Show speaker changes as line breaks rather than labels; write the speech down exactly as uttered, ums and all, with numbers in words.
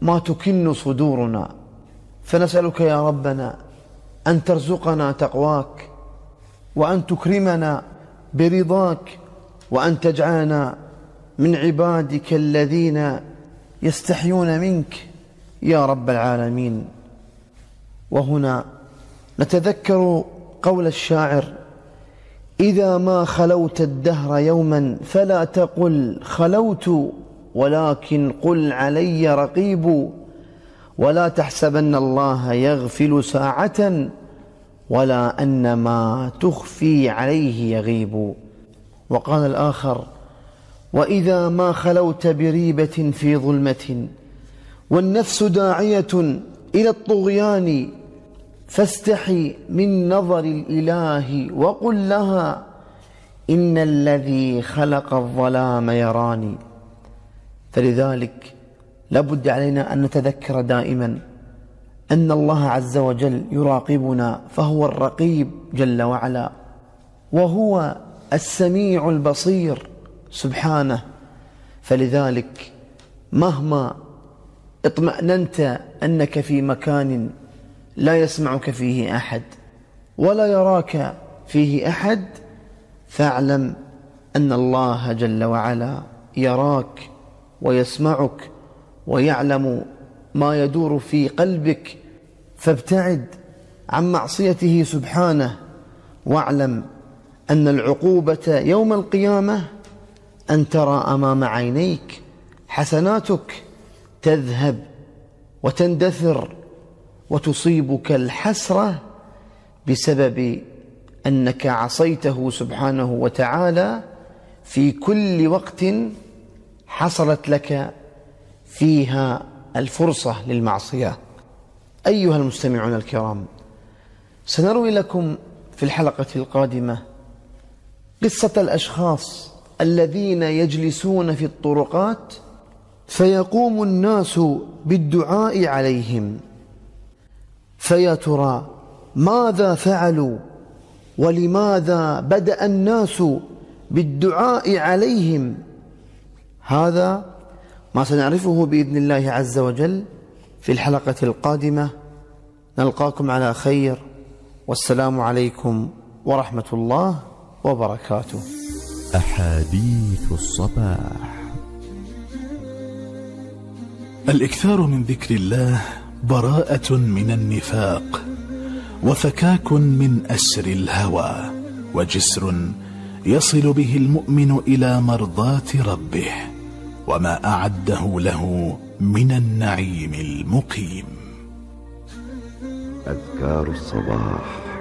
ما تكن صدورنا، فنسألك يا ربنا أن ترزقنا تقواك، وأن تكرمنا برضاك، وأن تجعلنا من عبادك الذين يستحيون منك يا رب العالمين. وهنا نتذكر قول الشاعر: إذا ما خلوت الدهر يوما فلا تقل خلوت، ولكن قل علي رقيب، ولا تحسبن الله يغفل ساعة، ولا أن ما تخفي عليه يغيب. وقال الآخر: وإذا ما خلوت بريبة في ظلمة والنفس داعية إلى الطغيان، فاستحي من نظر الإله وقل لها إن الذي خلق الظلام يراني. فلذلك لابد علينا أن نتذكر دائما أن الله عز وجل يراقبنا، فهو الرقيب جل وعلا، وهو السميع البصير سبحانه. فلذلك مهما اطمأننت أنك في مكان لا يسمعك فيه أحد ولا يراك فيه أحد، فاعلم أن الله جل وعلا يراك ويسمعك ويعلم ما يدور في قلبك، فابتعد عن معصيته سبحانه، واعلم أن العقوبة يوم القيامة أن ترى أمام عينيك حسناتك تذهب وتندثر، وتصيبك الحسرة بسبب أنك عصيته سبحانه وتعالى في كل وقت حصلت لك فيها الفرصة للمعصية. أيها المستمعون الكرام، سنروي لكم في الحلقة القادمة قصة الأشخاص الذين يجلسون في الطرقات فيقوم الناس بالدعاء عليهم، فيا ترى ماذا فعلوا ولماذا بدأ الناس بالدعاء عليهم؟ هذا ما سنعرفه بإذن الله عز وجل في الحلقة القادمة. نلقاكم على خير، والسلام عليكم ورحمة الله وبركاته.
أحاديث الصباح.
الإكثار من ذكر الله براءة من النفاق، وفكاك من أسر الهوى، وجسر يصل به المؤمن إلى مرضاة ربه وما أعده له من النعيم المقيم.
أذكار الصباح.